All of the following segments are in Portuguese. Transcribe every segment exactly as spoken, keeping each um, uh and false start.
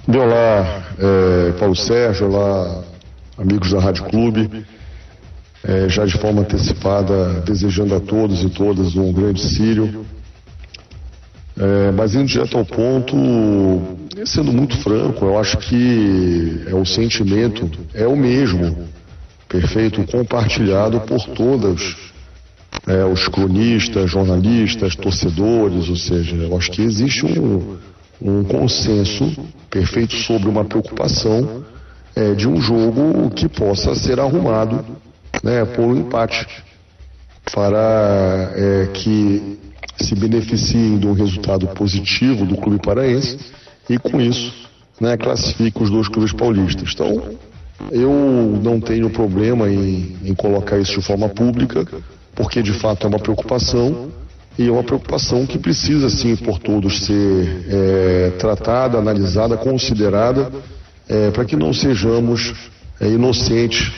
Olá, é, Paulo Sérgio, olá, amigos da Rádio Clube. É, já de forma antecipada, desejando a todos e todas um grande Círio. É, mas indo direto ao ponto, sendo muito franco, eu acho que é, o sentimento é o mesmo, perfeito, compartilhado por todas é, os cronistas, jornalistas, torcedores, ou seja, eu acho que existe um, um consenso perfeito sobre uma preocupação é, de um jogo que possa ser arrumado, né, por um empate, para é, que se beneficiem de um resultado positivo do clube paraense e com isso, né, classifique os dois clubes paulistas. Então, eu não tenho problema em, em colocar isso de forma pública, porque de fato é uma preocupação e é uma preocupação que precisa sim por todos ser é, tratada, analisada, considerada, é, para que não sejamos é, inocentes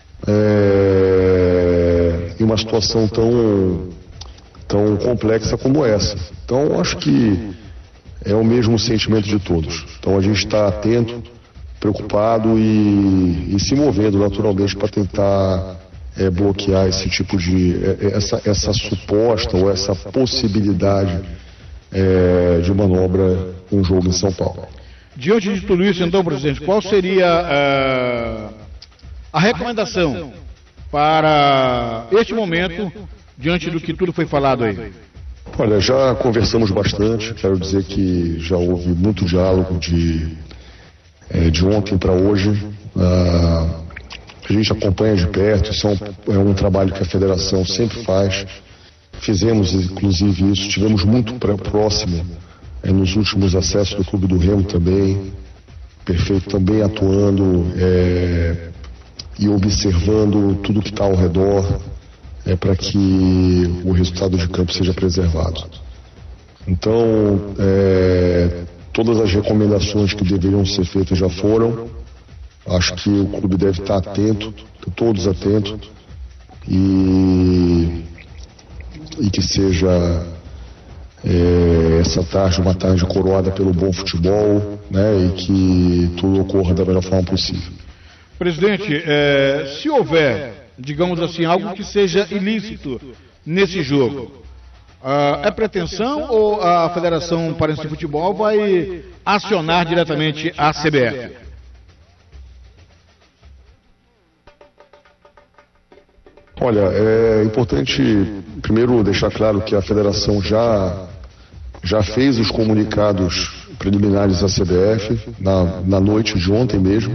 é, em uma situação tão, tão complexa como essa. Então acho que é o mesmo sentimento de todos. Então a gente está atento, preocupado e, e se movendo naturalmente para tentar é, bloquear esse tipo de é, essa, essa suposta ou essa possibilidade é, de manobra um jogo em São Paulo. Diante de tudo isso, então, presidente, qual seria uh, a recomendação para este momento, diante do que tudo foi falado aí? Olha, já conversamos bastante, quero dizer que já houve muito diálogo de, é, de ontem para hoje. Uh, a gente acompanha de perto, isso é um, é um trabalho que a federação sempre faz. Fizemos, inclusive, isso, tivemos muito pra, próximo é, nos últimos acessos do Clube do Remo também, perfeito, também atuando é, e observando tudo que está ao redor, é, para que o resultado de campo seja preservado. Então, é, todas as recomendações que deveriam ser feitas já foram. Acho que o clube deve estar atento, todos atentos, e, e que seja é, essa tarde uma tarde coroada pelo bom futebol, né, e que tudo ocorra da melhor forma possível. Presidente, é, se houver, digamos assim, algo que seja ilícito nesse jogo, uh, é pretensão ou a Federação Paraense de Futebol vai acionar diretamente a C B F? Olha, é importante primeiro deixar claro que a Federação já, já fez os comunicados preliminares à C B F na, na noite de ontem mesmo.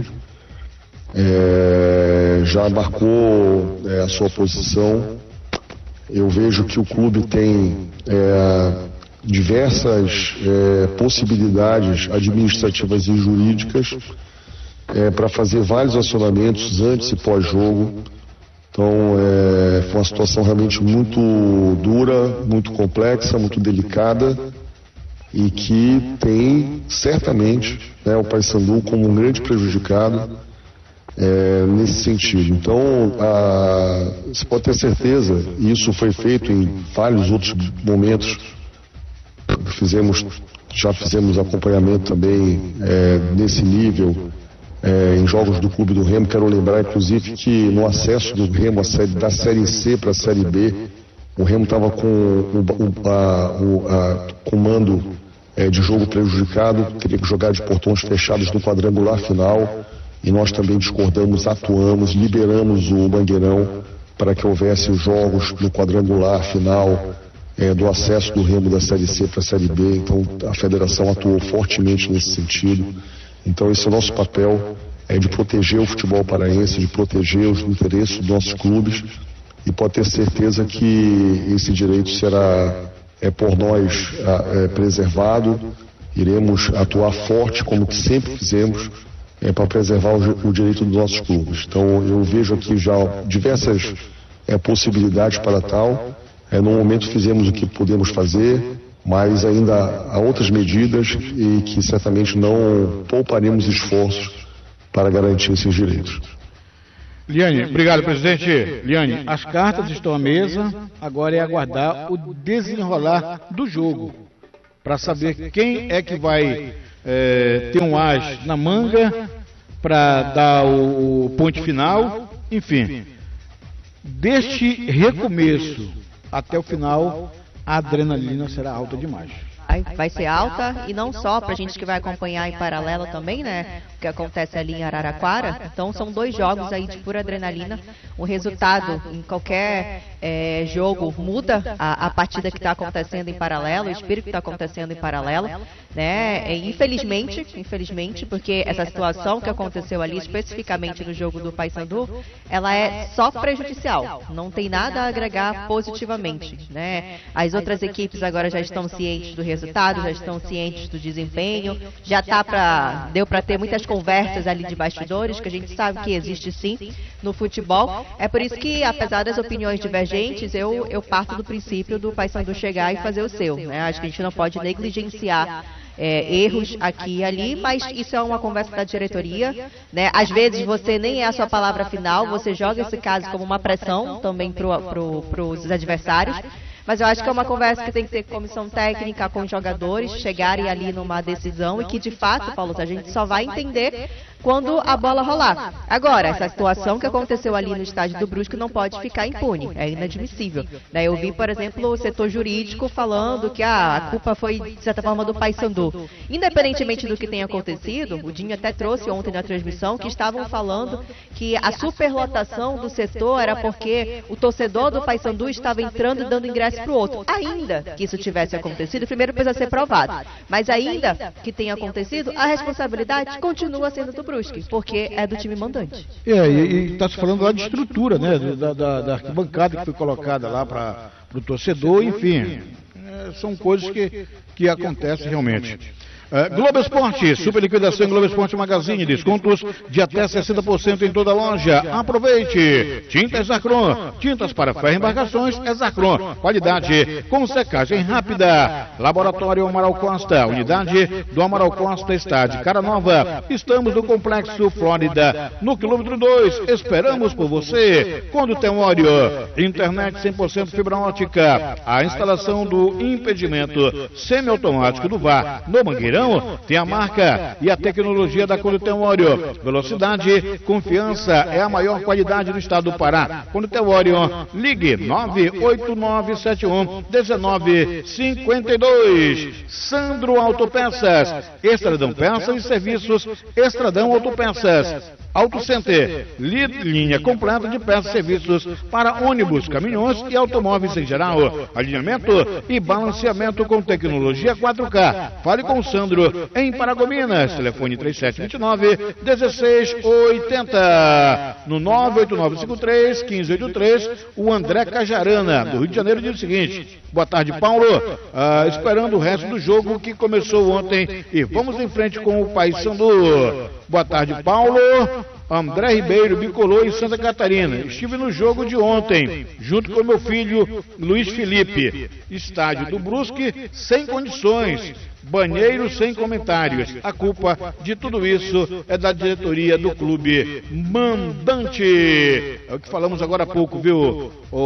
É, já marcou é, a sua posição. Eu vejo que o clube tem é, diversas é, possibilidades administrativas e jurídicas é, para fazer vários acionamentos antes e pós-jogo. Então é, foi uma situação realmente muito dura, muito complexa, muito delicada e que tem certamente, né, o Paysandu como um grande prejudicado É, nesse sentido. Então, a, você pode ter certeza, e isso foi feito em vários outros momentos, fizemos, já fizemos acompanhamento também é, nesse nível é, em jogos do Clube do Remo. Quero lembrar, inclusive, que no acesso do Remo a série, da Série C para a Série B, o Remo estava com o, o, a, o a, comando é, de jogo prejudicado, teria que jogar de portões fechados no quadrangular final. E nós também discordamos, atuamos, liberamos o Mangueirão para que houvesse os jogos no quadrangular final é, do acesso do Remo da Série C para a Série B. Então a federação atuou fortemente nesse sentido. Então esse é o nosso papel, é de proteger o futebol paraense, de proteger os interesses dos nossos clubes, e pode ter certeza que esse direito será é, por nós é, preservado. Iremos atuar forte, como que sempre fizemos, É, para preservar o, o direito dos nossos clubes. Então eu vejo aqui já diversas é, possibilidades para tal. É, no momento fizemos o que podemos fazer, mas ainda há outras medidas e que certamente não pouparemos esforços para garantir esses direitos. Liane, obrigado, presidente. Liane, as cartas estão à mesa, agora é aguardar o desenrolar do jogo, para saber quem é que vai é, ter um as na manga para dar o, o ponto final, enfim. Deste recomeço até o final, a adrenalina será alta demais. Vai ser alta, e não só para a gente que vai acompanhar em paralelo também, né, o que acontece ali em Araraquara. Então são dois jogos aí de pura adrenalina. O resultado em qualquer é, jogo muda a, a partida que está acontecendo em paralelo, o espírito que está acontecendo em paralelo, né, e infelizmente, infelizmente, porque essa situação que aconteceu ali, especificamente no jogo do Paysandu, ela é só prejudicial, não tem nada a agregar positivamente, né. As outras equipes agora já estão cientes do resultado, já estão cientes do desempenho, já tá para deu para ter muitas conversas ali de bastidores, que a gente sabe que existe sim no futebol. É por isso que, apesar das opiniões divergentes, eu, eu parto do princípio do Paysandu chegar e fazer o seu, né? Acho que a gente não pode negligenciar É, erros aqui e ali, mas isso é uma conversa da diretoria, né? Às vezes você nem é a sua palavra final, você joga esse caso como uma pressão também para pro, pro, os adversários. Mas eu acho que é uma conversa que tem que ter comissão técnica com os jogadores, chegarem ali numa decisão e que, de fato, Paulo, a gente só vai entender quando a bola rolar. Agora, essa situação que aconteceu ali no estádio do Brusque não pode ficar impune, é inadmissível. Daí eu vi, por exemplo, o setor jurídico falando que ah, a culpa foi, de certa forma, do Paysandu. Independentemente do que tenha acontecido, o Dinho até trouxe ontem na transmissão que estavam falando que a superlotação do setor era porque o torcedor do Paysandu estava entrando e dando ingresso para o outro. Ainda que isso tivesse acontecido, primeiro precisa ser provado. Mas ainda que tenha acontecido, a responsabilidade continua sendo do Brusque, porque é do time mandante. É, e está se falando lá de estrutura, né? Da, da, da arquibancada que foi colocada lá para o torcedor, enfim. É, são coisas que, que acontecem realmente. É, Globo Esporte, super liquidação em Globo Esporte Magazine, descontos de até sessenta por cento em toda a loja. Aproveite! Tintas Zacron, tintas para ferro e embarcações é Zacron, qualidade com secagem rápida. Laboratório Amaral Costa, unidade do Amaral Costa está de cara nova. Estamos no Complexo Flórida, no quilômetro dois. Esperamos por você. Quando tem óleo, internet cem por cento fibra ótica, a instalação do impedimento semiautomático do V A R no Mangueirão. Tem a marca e a tecnologia da Condutemório. Velocidade, confiança é a maior qualidade do estado do Pará. Condutemório, ligue nove oito nove sete um um nove cinco dois. Sandro Autopeças, Estradão Peças e Serviços, Estradão Autopeças. Auto Center, linha completa de peças e serviços para ônibus, caminhões e automóveis em geral. Alinhamento e balanceamento com tecnologia quatro K. Fale com o Sandro em Paragominas. Telefone três sete dois nove, um seis oito zero. No nove oito nove cinco três, um cinco oito três, o André Cajarana, do Rio de Janeiro, diz o seguinte: boa tarde, Paulo. Ah, esperando o resto do jogo que começou ontem e vamos em frente com o Paysandu. Boa tarde, Paulo. André Ribeiro, bicolor em Santa Catarina. Estive no jogo de ontem, junto com meu filho Luiz Felipe. Estádio do Brusque, sem condições. Banheiro sem comentários. A culpa de tudo isso é da diretoria do clube mandante. É o que falamos agora há pouco, viu? O...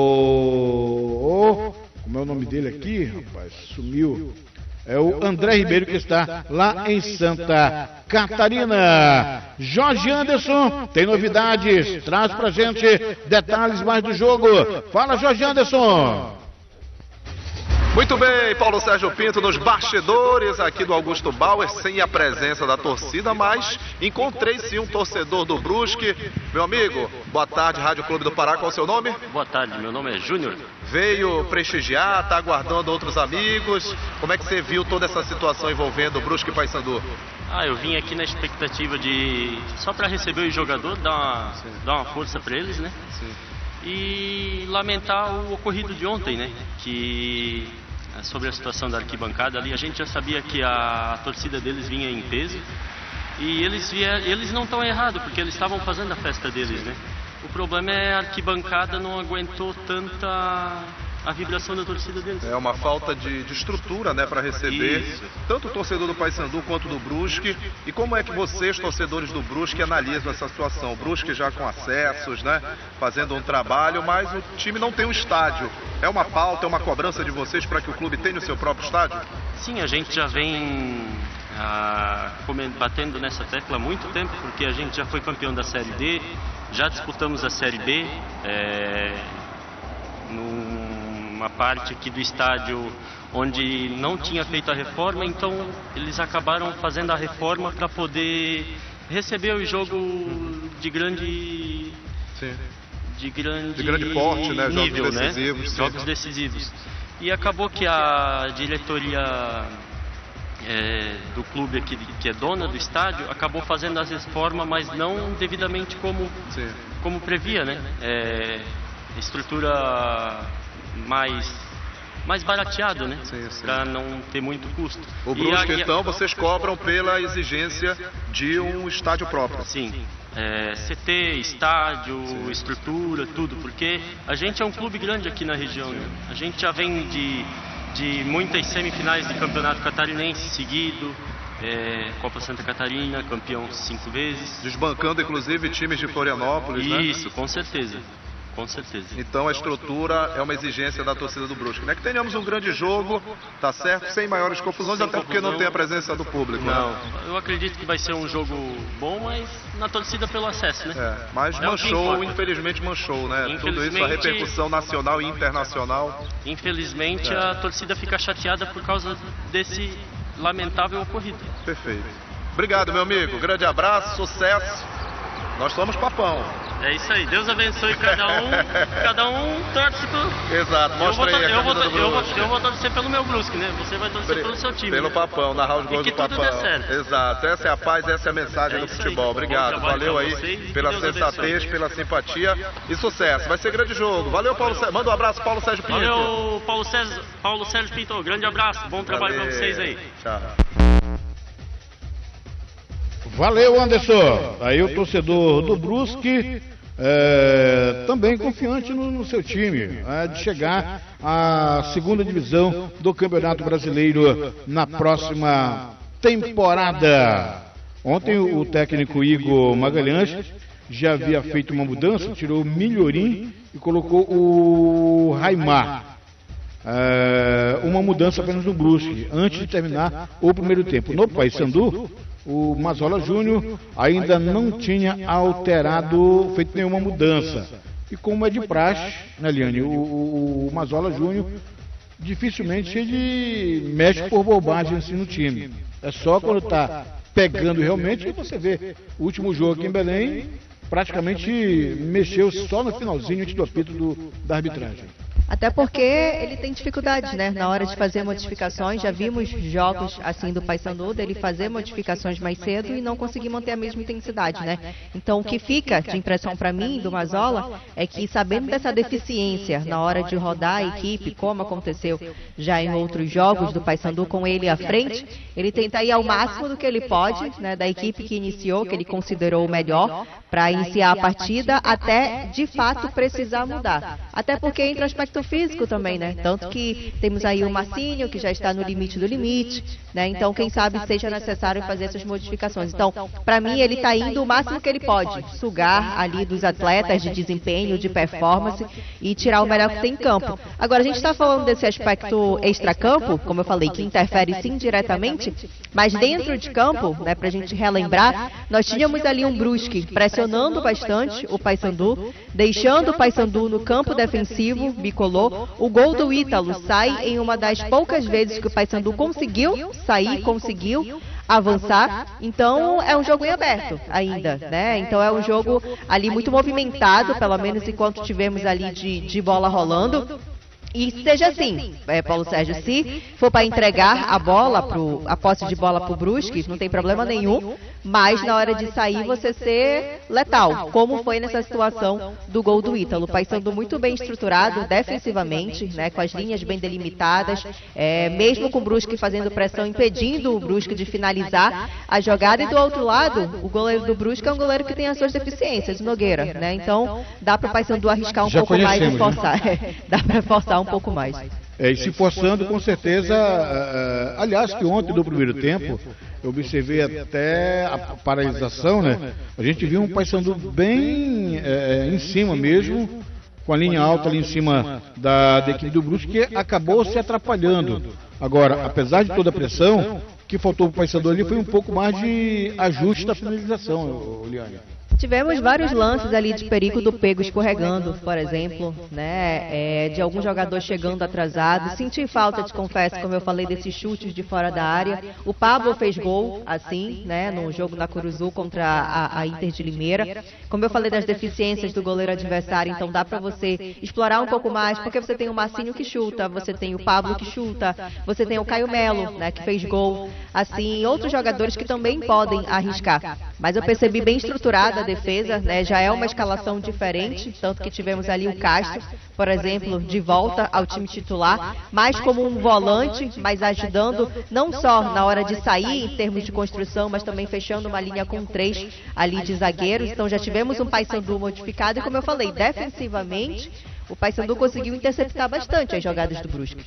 o... Como é o nome dele aqui, rapaz? Sumiu. É o André Ribeiro, que está lá em Santa Catarina. Jorge Anderson tem novidades. Traz pra gente detalhes mais do jogo. Fala, Jorge Anderson. Muito bem, Paulo Sérgio Pinto nos bastidores aqui do Augusto Bauer, sem a presença da torcida, mas encontrei sim um torcedor do Brusque. Meu amigo, boa tarde, Rádio Clube do Pará, qual é o seu nome? Boa tarde, meu nome é Júnior. Veio prestigiar, está aguardando outros amigos. Como é que você viu toda essa situação envolvendo o Brusque e Paysandu? Ah, eu vim aqui na expectativa de, só para receber os jogadores, dar uma, dar uma força para eles, né? Sim. E lamentar o ocorrido de ontem, né? Que sobre a situação da arquibancada ali, a gente já sabia que a, a torcida deles vinha em peso e eles, vier, eles não estão errados, porque eles estavam fazendo a festa deles, né? O problema é a arquibancada não aguentou tanta a vibração da torcida deles. É uma falta de, de estrutura, né, para receber Isso. tanto o torcedor do Paysandu quanto do Brusque. E como é que vocês, torcedores do Brusque, analisam essa situação? O Brusque já com acessos, né, fazendo um trabalho, mas o time não tem um estádio. É uma pauta, é uma cobrança de vocês para que o clube tenha o seu próprio estádio? Sim, a gente já vem ah, batendo nessa tecla há muito tempo, porque a gente já foi campeão da Série D, já disputamos a Série B, é, numa parte aqui do estádio onde não tinha feito a reforma, então eles acabaram fazendo a reforma para poder receber o jogo de grande... Sim. De grande, de grande porte, né? nível, Jogos decisivos. Né? Jogos decisivos. E acabou que a diretoria é, do clube aqui, que é dona do estádio, acabou fazendo as reformas, mas não devidamente como, como previa, né? É, estrutura mais... mais barateado, né? Para não ter muito custo. O Brusque, a... então, vocês cobram pela exigência de um estádio próprio? Sim. É, C T, estádio, Sim. estrutura, tudo, porque a gente é um clube grande aqui na região, né? A gente já vem de, de muitas semifinais de campeonato catarinense seguido, é, Copa Santa Catarina, campeão cinco vezes. Desbancando, inclusive, times de Florianópolis, Isso, né? Isso, com certeza. Com certeza. Então a estrutura é uma exigência da torcida do Brusque, né? Que tenhamos um grande jogo, tá certo? Sem maiores confusões, sem até confusão. Porque não tem a presença do público. Não, né? Eu acredito que vai ser um jogo bom, mas na torcida pelo acesso, né? É, mas é manchou, infelizmente manchou, né? Tudo isso, a repercussão nacional e internacional. Infelizmente é. a torcida fica chateada por causa desse lamentável ocorrido. Perfeito. Obrigado, meu amigo. Grande abraço, sucesso. Nós somos Papão. É isso aí, Deus abençoe cada um, cada um torce pro... Exato, mostra eu vou, aí a eu vou, do eu, vou, Brusque. eu vou torcer pelo meu Brusque, né? Você vai torcer Pre... pelo seu time. Pelo né? Papão, narrar os gols do Papão. E que tudo dê certo. Exato, essa é a paz, essa é a mensagem é do futebol. Aí. Obrigado, valeu aí pela sensatez, abençoe. Pela simpatia e sucesso. Vai ser grande jogo. Valeu, Paulo Sérgio. Manda um abraço, Paulo Sérgio Pinto. Valeu, Paulo Sérgio, Paulo Sérgio Pinto. Grande abraço, bom trabalho para vocês aí. Tchau. Valeu, Anderson. Aí o torcedor do Brusque é, também confiante no, no seu time, é, de chegar à segunda divisão do Campeonato Brasileiro na próxima temporada. Ontem o técnico Igor Magalhães já havia feito uma mudança, tirou o Milhorim e colocou o Raimar. É, uma mudança apenas no Brusque, antes de terminar o primeiro tempo. No Paysandu, o Mazola Júnior ainda não tinha alterado, feito nenhuma mudança. E como é de praxe, né, Liane, o, o Mazola Júnior dificilmente ele mexe por bobagem assim no time. É só quando está pegando realmente que você vê. O último jogo aqui em Belém praticamente mexeu só no finalzinho antes do apito do, da arbitragem. Até porque ele tem dificuldade, né? Na hora de fazer modificações, já vimos jogos assim do Paysandu, dele fazer modificações mais cedo e não conseguir manter a mesma intensidade, né? Então o que fica de impressão para mim do Mazola é que, sabendo dessa deficiência na hora de rodar a equipe, como aconteceu já em outros jogos do Paysandu com ele à frente, ele tenta ir ao máximo do que ele pode, né? Da equipe que iniciou, que ele considerou o melhor para iniciar a partida, até de fato precisar mudar. Até porque entra o aspecto físico também, né? Tanto que temos aí o Marcinho, que já está no limite do limite, né? Então, quem sabe seja necessário fazer essas modificações. Então, para mim, ele está indo o máximo que ele pode, sugar ali dos atletas de desempenho, de performance e tirar o melhor que tem em campo. Agora, a gente está falando desse aspecto extracampo, como eu falei, que interfere sim diretamente, mas dentro de campo, né, para a gente relembrar, nós tínhamos ali um Brusque pressionando bastante o Paysandu, deixando o Paysandu no campo defensivo, bicolor. O gol do Ítalo sai em uma das poucas vezes que o Paysandu conseguiu sair, conseguiu avançar. Então é um jogo em aberto ainda, né? Então é um jogo ali muito movimentado, pelo menos enquanto tivemos ali de, de bola rolando. E seja assim, é, Paulo Sérgio, se for para entregar a bola, pro, a posse de bola para o Brusque, não tem problema nenhum, mas na hora de sair você ser letal, como foi nessa situação do gol do Ítalo. O Paysandu muito bem estruturado defensivamente, né, com as linhas bem delimitadas, é, mesmo com o Brusque fazendo pressão, impedindo o Brusque de finalizar a jogada. E do outro lado, o goleiro do Brusque é um goleiro que tem as suas deficiências, Nogueira, né? Então dá para o Paysandu arriscar um Já pouco mais e forçar, né? Dá para forçar um pouco mais. É, e se forçando, com certeza, uh, uh, aliás, que ontem do primeiro tempo, eu observei até a paralisação, né? A gente viu um Paysandu bem uh, em cima mesmo, com a linha alta ali em cima da, da equipe do Brusque, que acabou se atrapalhando. Agora, apesar de toda a pressão, que faltou para o Paysandu ali foi um pouco mais de ajuste da finalização, Liane. Tivemos vários lances ali de perigo do pego escorregando, por exemplo, né? É, de algum jogador chegando atrasado. Senti falta, te confesso, como eu falei, desses chutes de fora da área. O Pablo fez gol, assim, né? No jogo na Curuzu contra a, a Inter de Limeira. Como eu falei das deficiências do goleiro adversário, então dá pra você explorar um pouco mais, porque você tem o Marcinho que chuta, você tem o Pablo que chuta, você tem o Caio Melo, né? Que fez gol, assim, outros jogadores que também podem arriscar. Mas eu percebi bem estruturada a defesa, né? Já é uma escalação diferente, tanto que tivemos ali o Castro, por exemplo, de volta ao time titular, mais como um volante, mas ajudando não só na hora de sair em termos de construção, mas também fechando uma linha com três ali de zagueiros. Então já tivemos um Paysandu modificado e, como eu falei, defensivamente o Paysandu conseguiu interceptar bastante as jogadas do Brusque.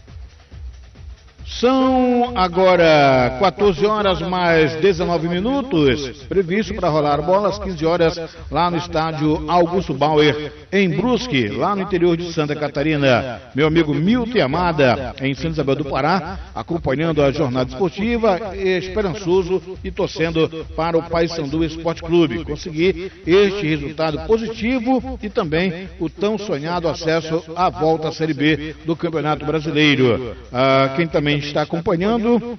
São agora quatorze horas mais dezenove minutos, previsto para rolar bola às quinze horas lá no estádio Augusto Bauer, em Brusque, lá no interior de Santa Catarina. Meu amigo Milton Amada, em Santa Isabel do Pará, acompanhando a jornada esportiva, esperançoso e torcendo para o Paysandu Esporte Clube conseguir este resultado positivo e também o tão sonhado acesso à volta à Série B do Campeonato Brasileiro. Ah, quem também está acompanhando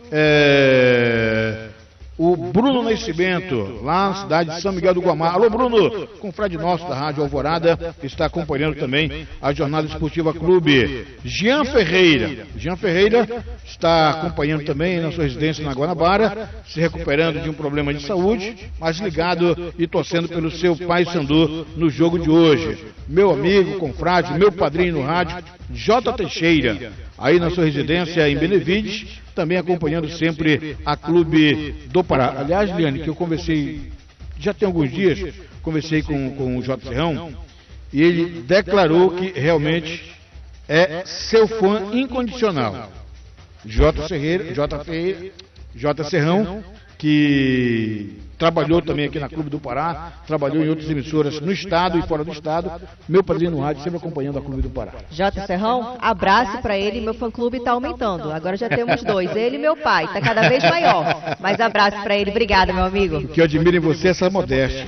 é, o Bruno Nascimento, lá na cidade de São Miguel do Guamá. Alô, Bruno, confrade nosso da Rádio Alvorada, está acompanhando também a Jornada Esportiva Clube. Jean Ferreira, Jean Ferreira está acompanhando também na sua residência na Guanabara, se recuperando de um problema de saúde, mas ligado e torcendo pelo seu Paysandu no jogo de hoje. Meu amigo, confrade, meu padrinho no rádio, J. Teixeira, aí na sua residência em Benevides, também acompanhando sempre a Clube do Pará. Aliás, Liane, que eu conversei, já tem alguns dias, conversei com, com o J. Serrão, e ele declarou que realmente é seu fã incondicional. J. Ferreira, J. Ferreira, J. Serrão, que trabalhou também aqui na Clube do Pará, trabalhou em outras emissoras no estado e fora do estado. Meu padrinho no rádio, sempre acompanhando a Clube do Pará. J. Serrão, abraço pra ele, meu fã-clube tá aumentando. Agora já temos dois, ele e meu pai, tá cada vez maior. Mas abraço pra ele, obrigada, meu amigo. O que eu admiro em você é essa modéstia.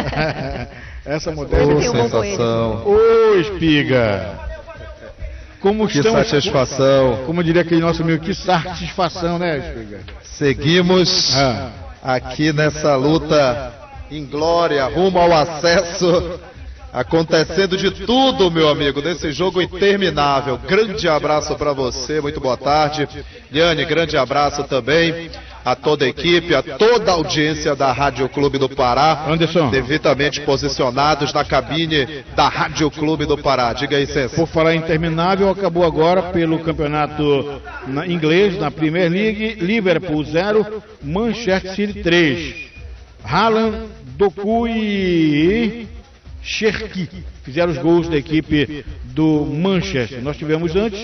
Essa modéstia. Ô, sensação. Ô, espiga. Como que estamos, satisfação. Como diria aquele nosso amigo, que satisfação, né, espiga? Seguimos Ah. aqui nessa luta inglória, rumo ao acesso, acontecendo de tudo, meu amigo, nesse jogo interminável. Grande abraço para você, muito boa tarde. Liane, grande abraço também a toda a equipe, a toda a audiência da Rádio Clube do Pará. Anderson. Devidamente posicionados na cabine da Rádio Clube do Pará. Diga aí, César. Por falar em interminável, acabou agora pelo campeonato na inglês, na Premier League, Liverpool zero, Manchester City três. Haaland, Doku e Cherki fizeram os gols da equipe do Manchester. Nós tivemos antes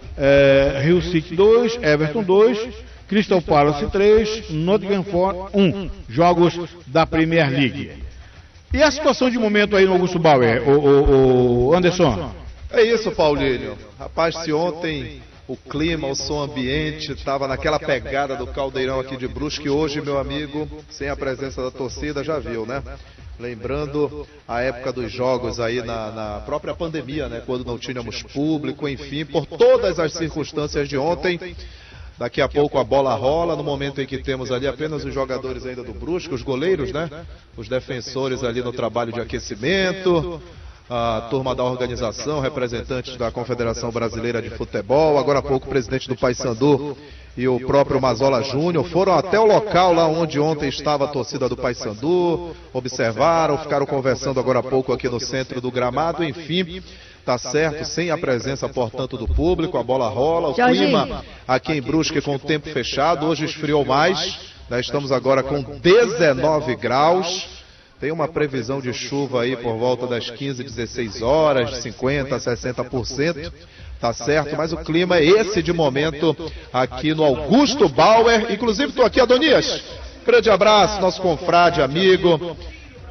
é, Hull City dois, Everton dois, Crystal Palace três, Nottingham Forest um. Jogos da Premier League. E a situação de momento aí no Augusto Bauer, o, o, o Anderson? É isso, Paulinho. Rapaz, se ontem o clima, o som ambiente estava naquela pegada do caldeirão aqui de Brusque, hoje, meu amigo, sem a presença da torcida, já viu, né? Lembrando a época dos jogos aí na, na própria pandemia, né? Quando não tínhamos público, enfim, por todas as circunstâncias de ontem. Daqui a pouco a bola rola, no momento em que temos ali apenas os jogadores ainda do Brusque, os goleiros, né? Os defensores ali no trabalho de aquecimento, a turma da organização, representantes da Confederação Brasileira de Futebol, agora há pouco o presidente do Paysandu e o próprio Mazola Júnior foram até o local lá onde ontem estava a torcida do Paysandu, observaram, ficaram conversando agora há pouco aqui no centro do gramado, enfim. Tá certo, sem a presença, portanto, do público, a bola rola, o clima aqui em Brusque com o tempo fechado, hoje esfriou mais, né? Estamos agora com dezenove graus, tem uma previsão de chuva aí por volta das quinze, dezesseis horas, de cinquenta a sessenta por cento, tá certo, mas o clima é esse de momento aqui no Augusto Bauer, inclusive estou aqui, Adonias, grande abraço, nosso confrade, amigo,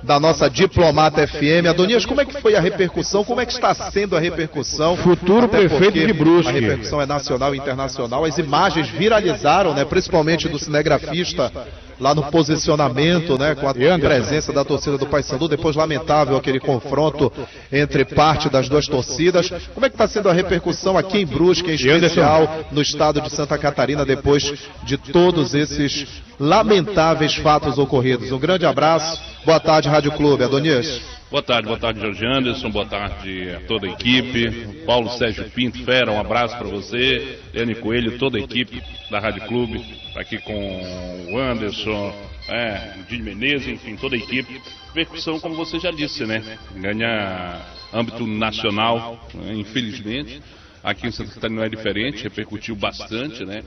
da nossa Diplomata F M. Adonias, como é que foi a repercussão? Como é que está sendo a repercussão? Futuro Até prefeito de Brusque. A repercussão é nacional e internacional. As imagens viralizaram, né? Principalmente do cinegrafista lá no posicionamento, né, com a presença da torcida do Paysandu. Depois, lamentável aquele confronto entre parte das duas torcidas. Como é que está sendo a repercussão aqui em Brusque, em especial no estado de Santa Catarina, depois de todos esses lamentáveis fatos ocorridos? Um grande abraço. Boa tarde, Rádio Clube. Adonias. Boa tarde, boa tarde, Jorge Anderson, boa tarde a toda a equipe. Paulo Sérgio Pinto, Fera, um abraço para você. Leandro Coelho, toda a equipe da Rádio Clube, aqui com o Anderson, é, o Dini Menezes, enfim, toda a equipe. Repercussão, como você já disse, né? Ganha âmbito nacional, né? Infelizmente. Aqui em Santa Catarina não é diferente, repercutiu bastante, né?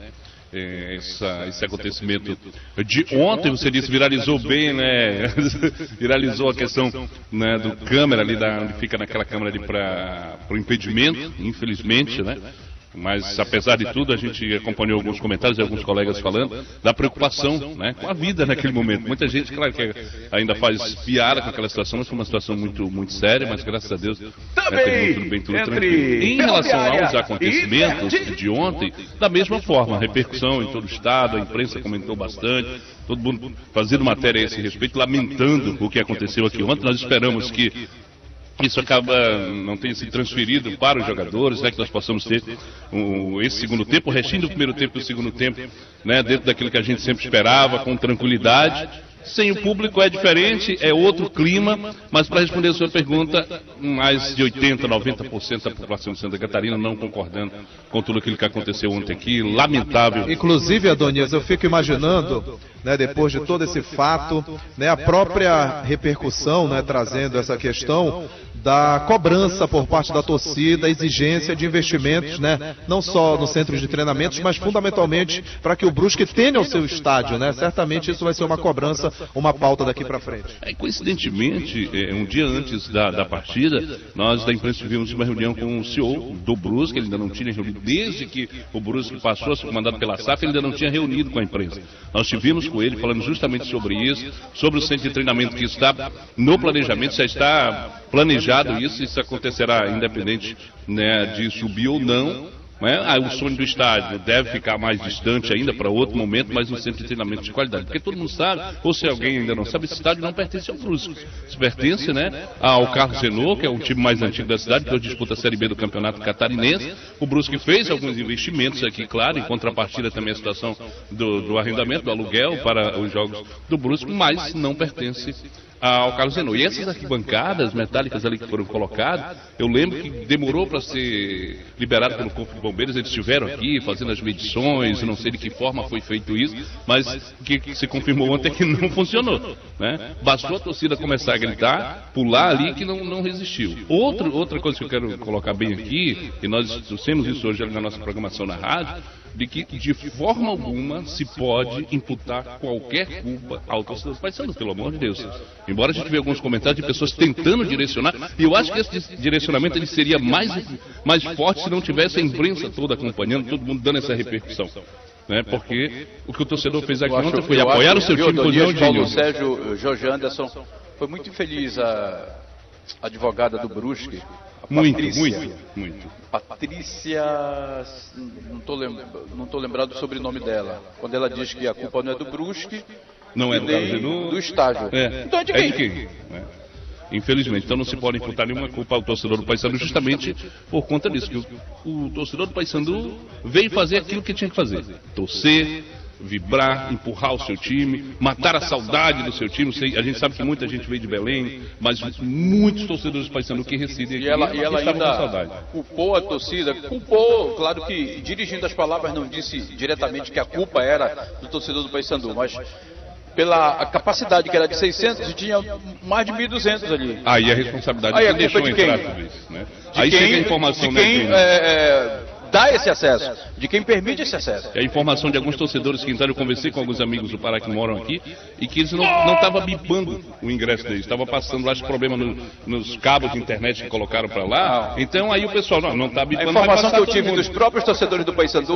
Essa, esse acontecimento de ontem, você disse, viralizou bem, né? Viralizou a questão, né, do câmera ali, da, onde fica naquela câmera ali para o impedimento, infelizmente, né? Mas, apesar de tudo, a gente acompanhou alguns comentários e alguns colegas falando da preocupação, né, com a vida naquele momento. Muita gente, claro, que ainda faz piada com aquela situação, mas foi uma situação muito, muito séria, mas graças a Deus, né, terminou tudo bem, tudo tranquilo. Em relação aos acontecimentos de ontem, da mesma forma, a repercussão em todo o estado, a imprensa comentou bastante, todo mundo fazendo matéria a esse respeito, lamentando o que aconteceu aqui ontem. Nós esperamos que isso acaba não tenha se transferido para os jogadores, né, que nós possamos ter um, esse segundo tempo, o restinho do primeiro tempo e o segundo tempo, né, dentro daquilo que a gente sempre esperava, com tranquilidade. Sem o público é diferente, é outro clima, mas para responder a sua pergunta, mais de oitenta, noventa por cento da população de Santa Catarina não concordando com tudo aquilo que aconteceu ontem aqui, lamentável. Inclusive, Adonias, eu fico imaginando, né, depois de todo esse fato, né, a própria repercussão, né, trazendo essa questão da cobrança por parte da torcida, exigência de investimentos, né, não só no centro de treinamentos, mas fundamentalmente para que o Brusque tenha o seu estádio, né? Certamente isso vai ser uma cobrança, uma pauta daqui para frente. É, coincidentemente, é, um dia antes da, da partida, nós da imprensa tivemos uma reunião com o C E O do Brusque. Ele ainda não tinha reunido, desde que o Brusque passou a ser comandado pela S A F, ele ainda não tinha reunido com a imprensa. Nós tivemos com ele falando justamente sobre isso, sobre o centro de treinamento que está no planejamento, já está planejado isso, isso acontecerá independente, né, de subir ou não. Né? Ah, o sonho do estádio deve ficar mais distante ainda para outro momento, mas um centro de treinamento de qualidade. Porque todo mundo sabe, ou se alguém ainda não sabe, esse estádio não pertence ao Brusque. Isso pertence, né, ao Carlos Renault, que é o time mais antigo da cidade, que hoje disputa a Série B do Campeonato Catarinense. O Brusque fez alguns investimentos aqui, claro, em contrapartida também a situação do, do arrendamento, do aluguel para os jogos do Brusque, mas não pertence ao Carlos Renault. E essas arquibancadas metálicas ali que foram colocadas, eu lembro que demorou para ser liberado pelo Corpo de Bombeiros. Eles estiveram aqui fazendo as medições, não sei de que forma foi feito isso, mas o que se confirmou ontem é que não funcionou, né? Bastou a torcida começar a gritar, pular ali, que não, não resistiu. Outro, outra coisa que eu quero colocar bem aqui, e nós trouxemos isso hoje na nossa programação na rádio, de que de forma alguma se pode imputar qualquer culpa ao torcedor do Paysandu, pelo amor de Deus. Embora a gente veja alguns comentários de pessoas tentando direcionar, e eu acho que esse direcionamento ele seria mais, mais forte se não tivesse a imprensa toda acompanhando, todo mundo dando essa repercussão. Né? Porque o que o torcedor fez aqui ontem foi apoiar o seu time com o Leão de Paulo Sérgio, Jorge Anderson, foi muito infeliz a advogada do Brusque. Muito, Patrícia, muito, muito. Patrícia, não estou lembra, não tô lembrado do sobrenome dela. Quando ela diz que a culpa não é do Brusque, não é do Carlos Renault, do estádio. É. Então é de quem? É de quem? É. Infelizmente, então não se pode imputar nenhuma culpa ao torcedor do Paysandu, justamente por conta disso, que o, o torcedor do Paysandu veio fazer aquilo que tinha que fazer: torcer, vibrar, empurrar o seu time, matar a saudade do seu time. A gente sabe que muita gente veio de Belém, mas muitos torcedores do Paysandu que residem aqui e ela, e ela estavam com ainda saudade. Culpou a torcida, culpou, claro que dirigindo as palavras não disse diretamente que a culpa era do torcedor do Paysandu, mas pela a capacidade que era de seiscentos e tinha mais de mil e duzentos ali. Aí a responsabilidade Aí é a quem culpa deixou de quem? entrar tudo isso, né? De Aí quem, chega a informação, de quem né, é, é, dá esse acesso, de quem permite esse acesso. É a informação de alguns torcedores que entraram. Eu conversei com alguns amigos do Pará que moram aqui e que eles não estavam bipando o ingresso deles, estavam passando lá esse problema no, nos cabos de internet que colocaram para lá. Então aí o pessoal não está bipando. A informação que eu tive dos próprios torcedores do Paysandu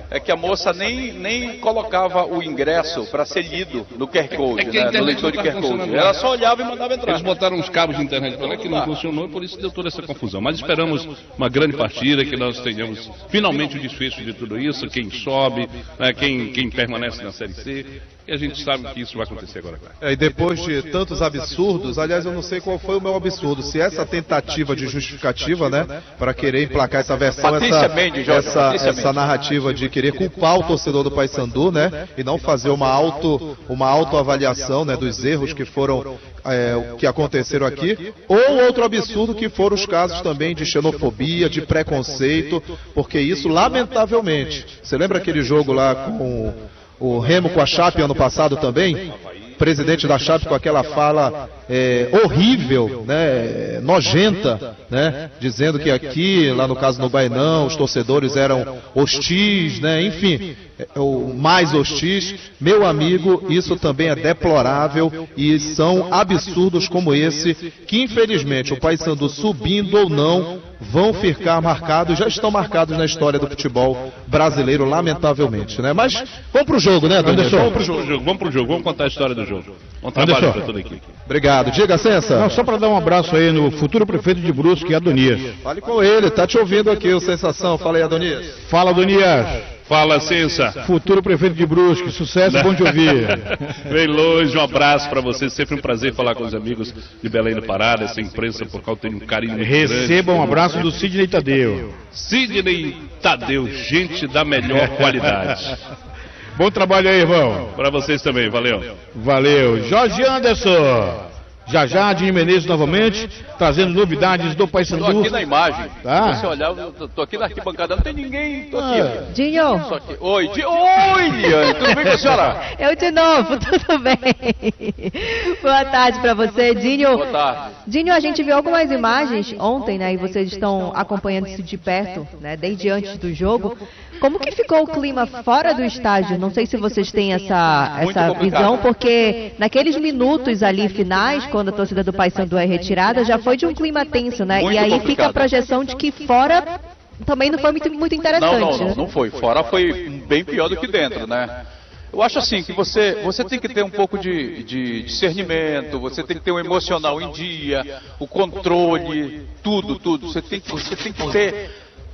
é que a moça nem, nem colocava o ingresso para ser lido no Q R Code, É que a né, no internet leitor de não Q tá R Code. funcionando. Ela só olhava e mandava entrar. Eles botaram uns cabos de internet para lá que não funcionou e por isso deu toda essa confusão. Mas esperamos uma grande partida, que nós tenhamos finalmente o desfecho de tudo isso, quem sobe, né, quem, quem permanece na Série C. E a gente sabe que isso vai acontecer agora. É, e depois de tantos absurdos, aliás, eu não sei qual foi o meu absurdo, se essa tentativa de justificativa, né, para querer emplacar essa versão, Patrícia essa, Mendes, Jorge, essa, Patrícia essa Mendes. narrativa de querer culpar o torcedor do Paysandu, né, e não fazer uma auto, uma autoavaliação, né, dos erros que foram é, que aconteceram aqui, ou outro absurdo que foram os casos também de xenofobia, de preconceito, porque isso, lamentavelmente, você lembra aquele jogo lá com o Remo com a Chape ano passado também? Presidente da Chape com aquela fala é, horrível, né, nojenta, né, dizendo que aqui, lá no caso no Bainão, os torcedores eram hostis, né, enfim, o mais hostis. Meu amigo, isso também é deplorável e são absurdos como esse que infelizmente o Paysandu, subindo ou não, vão ficar marcados, já estão marcados na história do futebol brasileiro, lamentavelmente, né? Mas vamos pro jogo, né, Anderson? Vamos pro jogo, vamos pro jogo, vamos contar a história do jogo. Vamos trabalhar para toda a equipe. Obrigado. Diga, Sensa. Não, só para dar um abraço aí no futuro prefeito de Brusque, Adonias. Fale com ele, tá te ouvindo aqui, o Sensação. Fala aí, Adonias. Fala, Adonias. Fala, Sensa. Futuro prefeito de Brusque, sucesso, bom de ouvir. Bem longe, um abraço para você. Sempre um prazer falar com os amigos de Belém do Pará, essa imprensa, por qual eu tenho um carinho muito grande. Receba um abraço do Sidney Tadeu. Sidney Tadeu, gente da melhor qualidade. Bom trabalho aí, irmão. Para vocês também, valeu. Valeu. Jorge Anderson. Já já, Dinho Menezes novamente, trazendo novidades do Paysandu. Estou aqui na imagem. Tá. Se você olhar, eu tô aqui na arquibancada, não tem ninguém. Tô aqui. Ah. Dinho, Só que... Oi, Di... Oi, Liane, tudo bem com a senhora? eu de novo, tudo bem? Boa tarde pra você, Dinho. Boa tarde. Dinho, a gente viu algumas imagens ontem, né, e vocês estão acompanhando isso de perto, né, desde antes do jogo. Como que ficou o clima fora do estádio? Não sei se vocês têm essa, Muito essa complicado. visão, porque naqueles minutos ali finais, quando a torcida do Paysandu é retirada, já foi de um clima tenso, né? Muito e aí complicado. fica a projeção de que fora também não foi muito, muito interessante. Não, não, não, né? não foi. Fora foi bem pior do que dentro, né? Eu acho assim que você, você tem que ter um pouco de, de discernimento, você tem que ter um emocional em dia, o controle, tudo, tudo. Você tem que, você tem que ter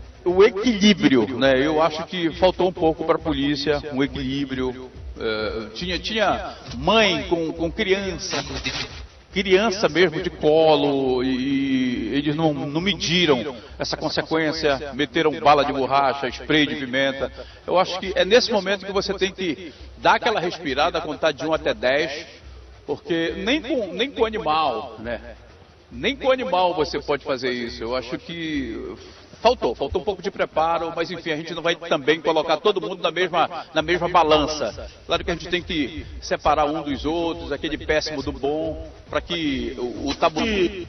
o equilíbrio, né? Eu acho que faltou um pouco para a polícia, um equilíbrio. É, tinha, tinha mãe com, com criança, criança mesmo de colo, e eles não, não mediram essa consequência, meteram bala de borracha, spray de pimenta. Eu acho que é nesse momento que você tem que dar aquela respirada, contar de um até dez, porque nem com, nem com animal, né? Nem com animal você pode fazer isso. Eu acho que faltou, faltou um pouco de preparo, mas enfim, a gente não vai também colocar todo mundo na mesma, na mesma balança. Claro que a gente tem que separar um dos outros, aquele péssimo do bom, para que o, o tabuleiro,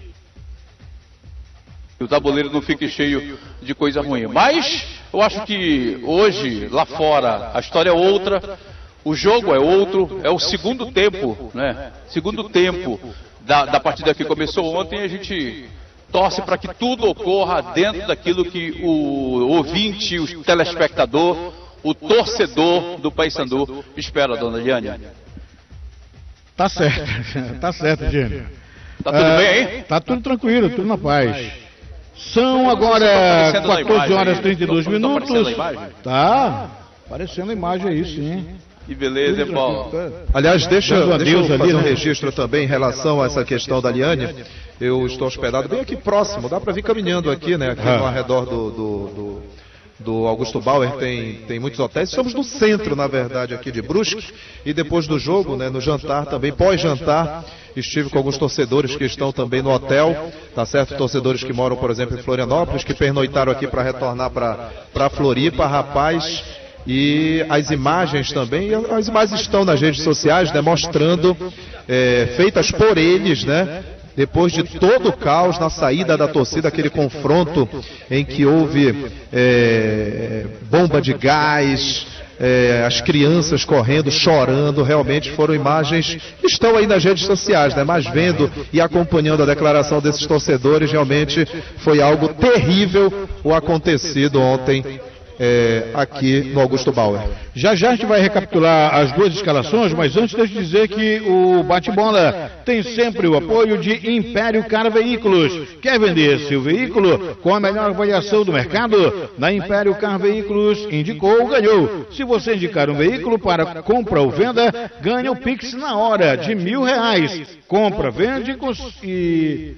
o tabuleiro não fique cheio de coisa ruim. Mas eu acho que hoje, lá fora, a história é outra, o jogo é outro, é o segundo tempo, né? Segundo tempo da, da partida que começou ontem, a gente torce para que tudo ocorra dentro daquilo que o ouvinte, o telespectador, o torcedor do Paysandu espera, dona Liane. Tá certo, tá certo, Gênio. Tá tudo É, bem aí? Tá tudo tranquilo, tudo na paz. São Tá agora aparecendo na quatorze imagem horas e aí? trinta e dois Tá aparecendo minutos. a imagem? Tá, aparecendo a imagem aí, sim. Que beleza, hein, Paulo? Aliás, deixa, Dando deixa eu adeus fazer ali, um né? registro também em relação a essa questão da Liane. Eu estou hospedado bem aqui próximo, dá para vir caminhando aqui, né? Aqui Ah. no arredor do, do, do, do Augusto Bauer tem, tem muitos hotéis. Somos no centro, na verdade, aqui de Brusque. E depois do jogo, né, no jantar também, pós-jantar, estive com alguns torcedores que estão também no hotel, tá certo? Torcedores que moram, por exemplo, em Florianópolis, que pernoitaram aqui para retornar para Floripa, rapaz. E as imagens também, as imagens estão nas redes sociais, né, mostrando, é, feitas por eles, né, depois de todo o caos na saída da torcida, aquele confronto em que houve é, bomba de gás, é, as crianças correndo, chorando, realmente foram imagens que estão aí nas redes sociais, né, mas vendo e acompanhando a declaração desses torcedores, realmente foi algo terrível o acontecido ontem é, aqui no Augusto Bauer. Já já a gente vai recapitular as duas escalações, mas antes deixa eu dizer que o bate-bola tem sempre o apoio de Império Car Veículos. Quer vender seu veículo com a melhor avaliação do mercado? Na Império Car Veículos indicou, ganhou. Se você indicar um veículo para compra ou venda, ganha o Pix na hora de mil reais. Compra, vende e...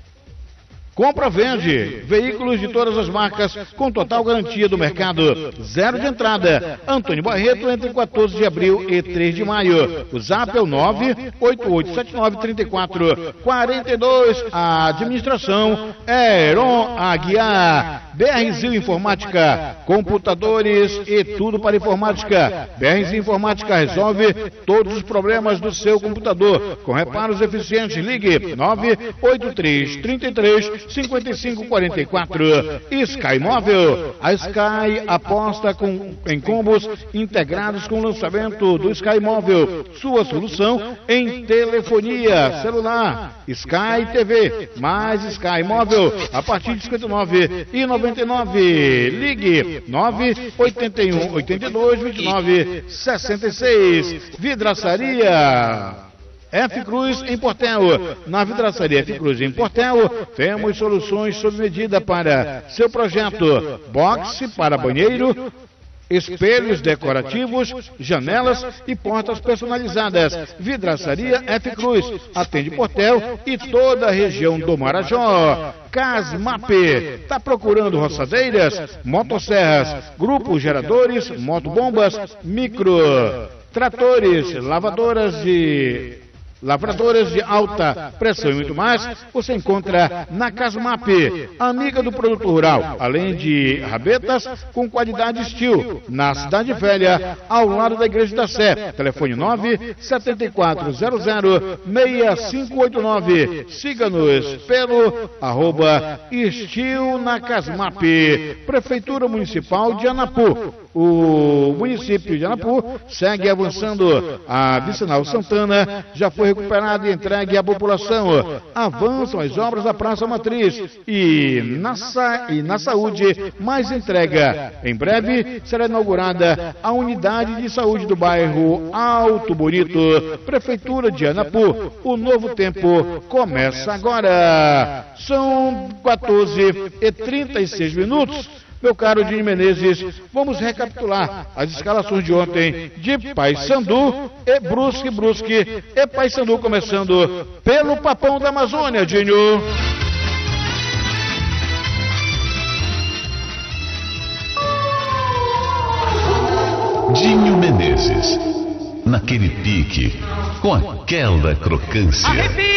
Compra, vende. Veículos de todas as marcas com total garantia do mercado. Zero de entrada. Antônio Barreto entre quatorze de abril e três de maio. O zap é o nove oito oito sete nove três quatro quatro dois. A administração é Heron Aguiar. BRZil Informática. Computadores e tudo para informática. BRZil Informática resolve todos os problemas do seu computador. Com reparos eficientes, ligue nove oito três três três cinquenta e cinco quarenta e quatro. Sky Móvel. A Sky aposta com, em combos integrados com o lançamento do Sky Móvel. Sua solução em telefonia celular. Sky T V mais Sky Móvel a partir de cinquenta e nove reais e noventa e nove centavos. Ligue nove oito um oito dois vinte e nove sessenta e seis. Vidraçaria F Cruz em Portel. Na Vidraçaria F Cruz em Portel, temos soluções sob medida para seu projeto. Boxe para banheiro, espelhos decorativos, janelas e portas personalizadas. Vidraçaria F Cruz atende Portel e toda a região do Marajó. Casmap, está procurando roçadeiras, motosserras, grupos geradores, motobombas, micro, tratores, lavadoras de... Lavradoras de alta pressão e muito mais, você encontra na Casmap, amiga do produto rural, além de rabetas com qualidade Steel, na Cidade Velha, ao lado da Igreja da Sé. Telefone nove sete quatro zero zero seis cinco oito nove. Siga-nos pelo arroba Steel na Casmap. Prefeitura Municipal de Anapu. O município de Anapu segue avançando. A Vicinal Santana já foi recuperada e entregue à população. Avançam as obras da Praça Matriz e na, sa e na saúde, mais entrega. Em breve será inaugurada a unidade de saúde do bairro Alto Bonito. Prefeitura de Anapu. O novo tempo começa agora. São quatorze e trinta e seis minutos. Meu caro Dini Menezes, vamos recapitular as escalações de ontem de Paysandu e Brusque, Brusque e Paysandu, começando pelo Papão da Amazônia, Dinho. Dinho Menezes, naquele pique, com aquela crocância.